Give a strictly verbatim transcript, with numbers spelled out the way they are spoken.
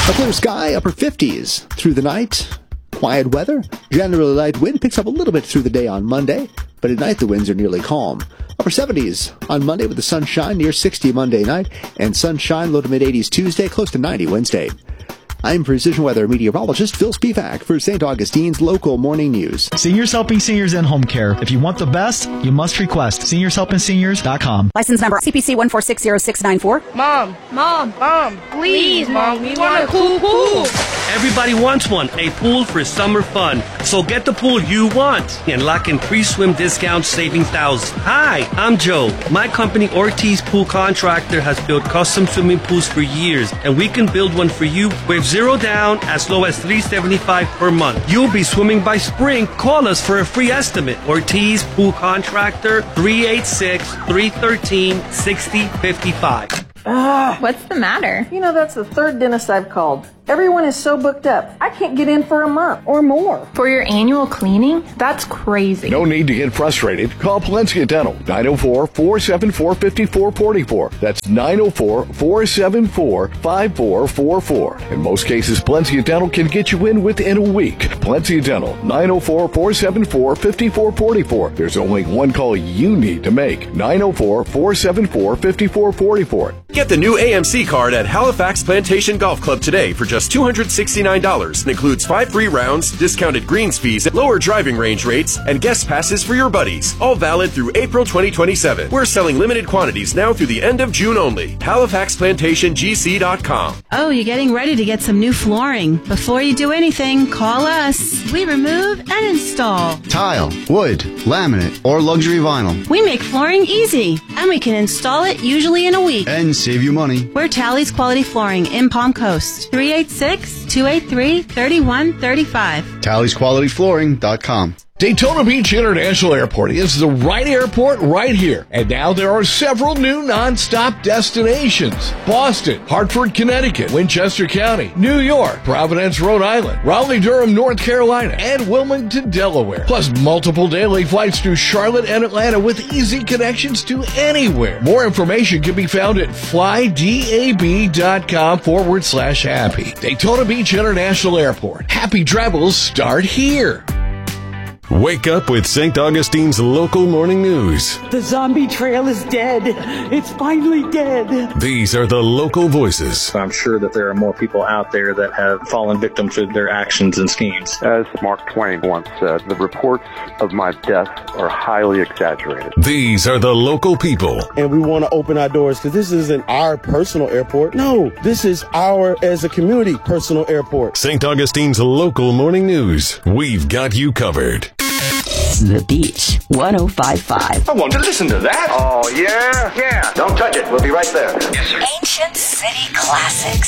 A clear sky, upper fifties through the night. Quiet weather. Generally light wind picks up a little bit through the day on Monday, but at night the winds are nearly calm. Upper seventies on Monday with the sunshine, near sixty Monday night, and sunshine low to mid-eighties Tuesday, close to ninety Wednesday. I'm Precision Weather meteorologist Phil Spivak for Saint Augustine's Local Morning News. Seniors Helping Seniors in Home Care. If you want the best, you must request seniors helping seniors dot com. License number C P C one four six zero six nine four. Mom, Mom, Mom, please, Mom, we want a cool pool. Everybody wants one, a pool for summer fun. So get the pool you want and lock in free swim discounts, saving thousands. Hi, I'm Joe. My company, Ortiz Pool Contractor, has built custom swimming pools for years, and we can build one for you with zero down as low as three hundred seventy-five dollars per month. You'll be swimming by spring. Call us for a free estimate. Ortiz Pool Contractor, three eight six, three one three, six zero five five. Ah, what's the matter? You know, that's the third dentist I've called. Everyone is so booked up. I can't get in for a month or more. For your annual cleaning? That's crazy. No need to get frustrated. Call Palencia Dental, nine oh four, four seven four, five four four four. That's nine oh four, four seven four, five four four four. In most cases, Palencia Dental can get you in within a week. Palencia Dental, nine oh four, four seven four, five four four four. There's only one call you need to make. nine oh four, four seven four, five four four four. Get the new A M C card at Halifax Plantation Golf Club today for just two hundred sixty-nine dollars. It includes five free rounds, discounted greens fees, lower driving range rates, and guest passes for your buddies. All valid through April twenty twenty-seven. We're selling limited quantities now through the end of June only. Halifax Plantation G C dot com. Oh, you're getting ready to get some new flooring. Before you do anything, call us. We remove and install tile, wood, laminate, or luxury vinyl. We make flooring easy, and we can install it usually in a week. And save you money. We're Tally's Quality Flooring in Palm Coast. three eight six, two eight three, three one three five. Tally's Quality Flooring dot com. Daytona Beach International Airport is the right airport right here. And now there are several new non-stop destinations. Boston, Hartford, Connecticut, Winchester County, New York, Providence, Rhode Island, Raleigh-Durham, North Carolina, and Wilmington, Delaware. Plus multiple daily flights to Charlotte and Atlanta with easy connections to anywhere. More information can be found at flydab.com forward slash happy. Daytona Beach International Airport. Happy travels start here. Wake up with Saint Augustine's Local Morning News. The zombie trail is dead. It's finally dead. These are the local voices. I'm sure that there are more people out there that have fallen victim to their actions and schemes. As Mark Twain once said, the reports of my death are highly exaggerated. These are the local people. And we want to open our doors because this isn't our personal airport. No, this is our, as a community, personal airport. Saint Augustine's Local Morning News. We've got you covered. The Beach, one oh five point five. I want to listen to that. Oh, yeah? Yeah. Don't touch it. We'll be right there. Yes, sir. Ancient City Classics.